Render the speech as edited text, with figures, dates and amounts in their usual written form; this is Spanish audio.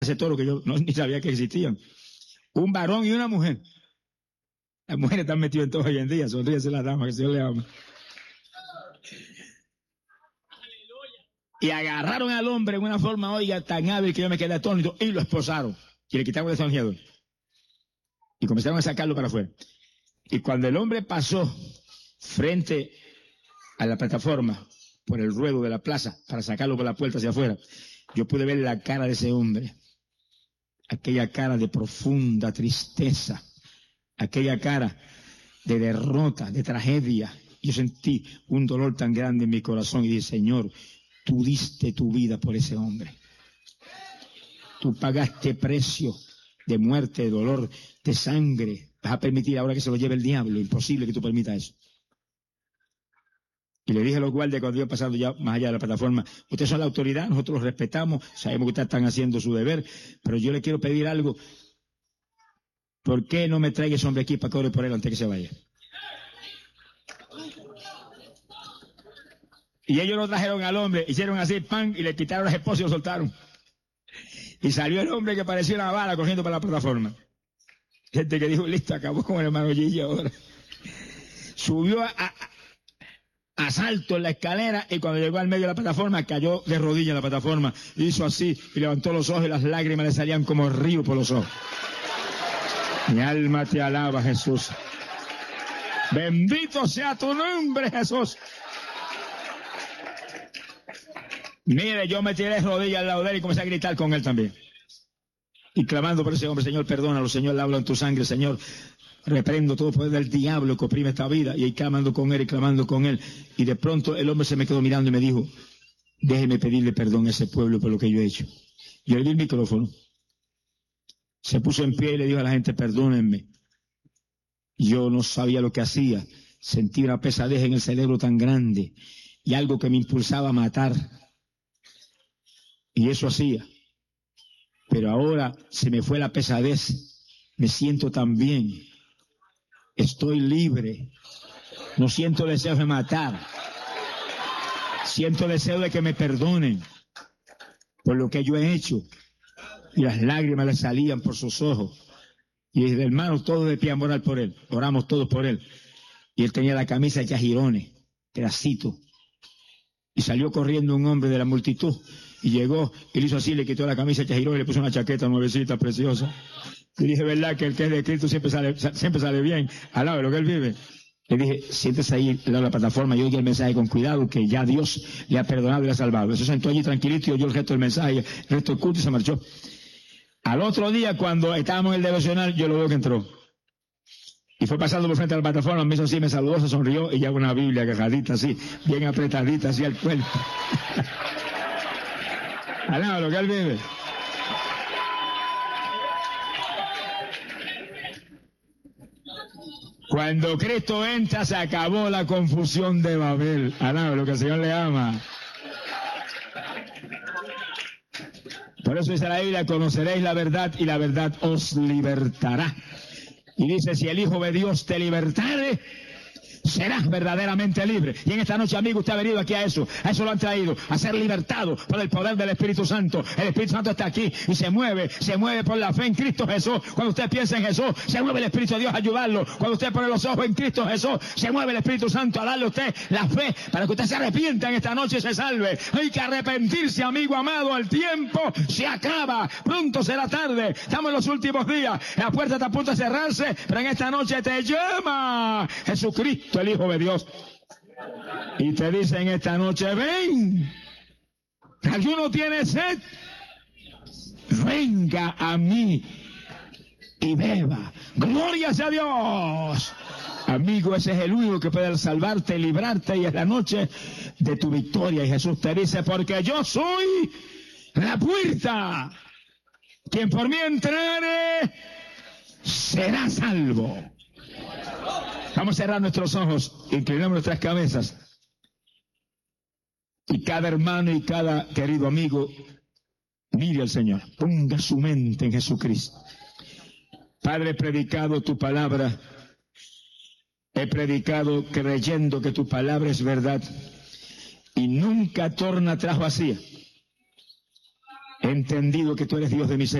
ese toro que yo ni sabía que existían. Un varón y una mujer. Las mujeres están metidas en todo hoy en día, sonríese la dama, que el Señor le ama. Y agarraron al hombre en una forma, oiga, tan hábil que yo me quedé atónito, y lo esposaron. Y le quitaron el desonjador. Y comenzaron a sacarlo para afuera. Y cuando el hombre pasó frente a la plataforma, por el ruedo de la plaza, para sacarlo por la puerta hacia afuera, yo pude ver la cara de ese hombre. Aquella cara de profunda tristeza. Aquella cara de derrota, de tragedia. Yo sentí un dolor tan grande en mi corazón y dije, Señor, tú diste tu vida por ese hombre. Tú pagaste precio de muerte, de dolor, de sangre. ¿Vas a permitir ahora que se lo lleve el diablo? Imposible que tú permitas eso. Y le dije a los guardias cuando iba pasando ya más allá de la plataforma, ustedes son la autoridad, nosotros los respetamos, sabemos que ustedes están haciendo su deber, pero yo le quiero pedir algo. ¿Por qué no me traiga ese hombre aquí para que ore por él antes que se vaya? Y ellos lo trajeron al hombre, hicieron así, pan, y le quitaron las esposas y lo soltaron. Y salió el hombre que parecía una bala corriendo para la plataforma. Gente que dijo, listo, acabó con el hermano Gigi ahora. Subió a salto en la escalera y cuando llegó al medio de la plataforma cayó de rodillas en la plataforma. Hizo así y levantó los ojos y las lágrimas le salían como río por los ojos. Mi alma te alaba, Jesús. Bendito sea tu nombre, Jesús. Mire, yo me tiré de rodillas al lado de él y comencé a gritar con él también. Y clamando por ese hombre, Señor, perdónalo, Señor, le hablo en tu sangre, Señor. Reprendo todo poder del diablo que oprime esta vida. Y ahí clamando con él y clamando con él. Y de pronto el hombre se me quedó mirando y me dijo, déjeme pedirle perdón a ese pueblo por lo que yo he hecho. Yo le di el micrófono. Se puso en pie y le dijo a la gente, perdónenme. Yo no sabía lo que hacía. Sentí una pesadez en el cerebro tan grande y algo que me impulsaba a matar. Y eso hacía. Pero ahora se me fue la pesadez. Me siento tan bien. Estoy libre. No siento deseo de matar. Siento deseo de que me perdonen por lo que yo he hecho. Y las lágrimas le salían por sus ojos. Y dije, hermano, todos de pie a orar por él. Oramos todos por él. Y él tenía la camisa hecha jirones, pedacito. Y salió corriendo un hombre de la multitud. Y llegó, y le hizo así, le quitó la camisa hecha jirones y le puso una chaqueta nuevecita, preciosa. Y dije, ¿verdad que el que es de Cristo siempre sale bien? Al lado de lo que él vive. Le dije, siéntese ahí al lado de la plataforma y oiga el mensaje con cuidado, que ya Dios le ha perdonado y le ha salvado. Eso sentó allí tranquilito y oyó el resto del mensaje, el resto del culto y se marchó. Al otro día, cuando estábamos en el devocional, yo lo veo que entró. Y fue pasando por frente a la plataforma, me hizo así, me saludó, se sonrió y lleva una Biblia agarradita así, bien apretadita así al cuerpo. Al lado de lo que él vive. Cuando Cristo entra, se acabó la confusión de Babel. Alaba lo que el Señor le ama. Por eso dice la Biblia, conoceréis la verdad y la verdad os libertará. Y dice, si el Hijo de Dios te libertare, serás verdaderamente libre. Y en esta noche, amigo, usted ha venido aquí a eso lo han traído, a ser libertado por el poder del Espíritu Santo. El Espíritu Santo está aquí y se mueve por la fe en Cristo Jesús. Cuando usted piensa en Jesús, se mueve el Espíritu de Dios a ayudarlo. Cuando usted pone los ojos en Cristo Jesús, se mueve el Espíritu Santo a darle a usted la fe para que usted se arrepienta en esta noche y se salve. Hay que arrepentirse, amigo amado, el tiempo se acaba, pronto será tarde, estamos en los últimos días, la puerta está a punto de cerrarse, pero en esta noche te llama Jesucristo, el Hijo de Dios, y te dice en esta noche, ven, ¿alguno tiene sed? Venga a mí y beba. Gloria sea a Dios. Amigo, ese es el único que puede salvarte, librarte, y es la noche de tu victoria. Y Jesús te dice, porque yo soy la puerta. Quien por mí entrare será salvo. Vamos a cerrar nuestros ojos, inclinamos nuestras cabezas. Y cada hermano y cada querido amigo, mire al Señor, ponga su mente en Jesucristo. Padre, he predicado tu palabra, he predicado creyendo que tu palabra es verdad y nunca torna atrás vacía. He entendido que tú eres Dios de misericordia.